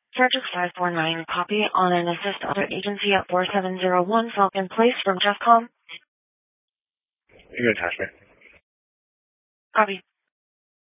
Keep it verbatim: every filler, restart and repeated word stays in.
Surgex five four nine, copy on an assist other agency at four seven zero one Falcon Place from Jeffcom. You can attach me. Copy.